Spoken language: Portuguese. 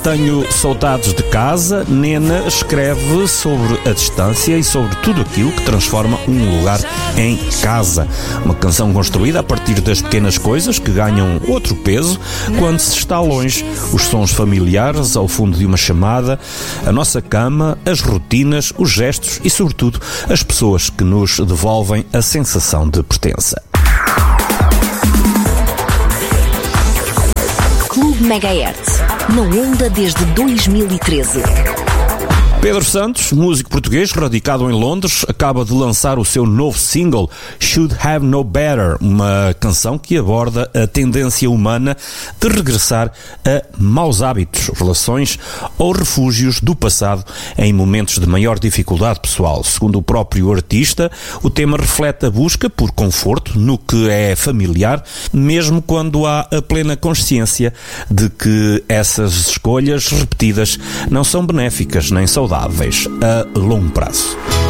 Tenho saudades de casa. Nena escreve sobre a distância e sobre tudo aquilo que transforma um lugar em casa. Uma canção construída a partir das pequenas coisas que ganham outro peso quando se está longe. Os sons familiares ao fundo de uma chamada, a nossa cama, as rotinas, os gestos e, sobretudo, as pessoas que nos devolvem a sensação de pertença. Clube Megahertz, na onda desde 2013. Pedro Santos, músico português radicado em Londres, acaba de lançar o seu novo single, Should Have Known Better, uma canção que aborda a tendência humana de regressar a maus hábitos, relações ou refúgios do passado em momentos de maior dificuldade pessoal. Segundo o próprio artista, o tema reflete a busca por conforto no que é familiar, mesmo quando há a plena consciência de que essas escolhas repetidas não são benéficas nem saudáveis a longo prazo.